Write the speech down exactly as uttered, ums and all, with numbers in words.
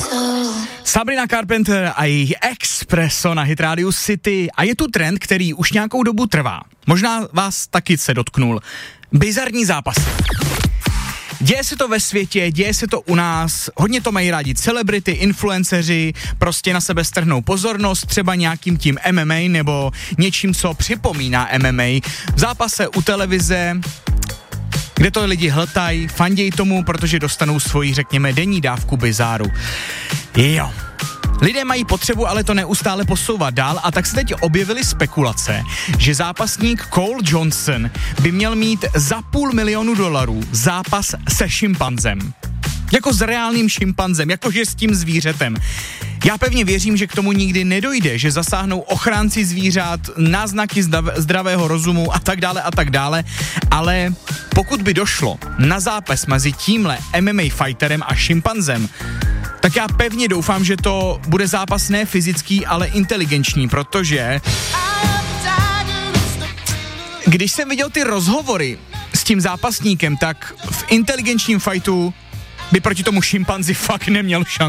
Sabrina Carpenter a její Expresso na Hit Radio City. A je tu trend, který už nějakou dobu trvá. Možná vás taky se dotknul. Bizarní zápasy. Děje se to ve světě, děje se to u nás, hodně to mají rádi celebrity, influenceři, prostě na sebe strhnou pozornost, třeba nějakým tím M M A nebo něčím, co připomíná M M A. V zápase u televize, kde to lidi hltají, fandějí tomu, protože dostanou svoji, řekněme, denní dávku bizáru. Jo. Lidé mají potřebu ale to neustále posouvat dál a tak se teď objevily spekulace, že zápasník Cole Johnson by měl mít za půl milionu dolarů zápas se šimpanzem. Jako s reálným šimpanzem, jakože s tím zvířetem. Já pevně věřím, že k tomu nikdy nedojde, že zasáhnou ochránci zvířat, náznaky zdravého rozumu a tak dále a tak dále, ale pokud by došlo na zápas mezi tímhle M M A fighterem a šimpanzem, tak já pevně doufám, že to bude zápas ne fyzický, ale inteligenční, protože když jsem viděl ty rozhovory s tím zápasníkem, tak v inteligenčním fightu by proti tomu šimpanzi fakt neměl šanci.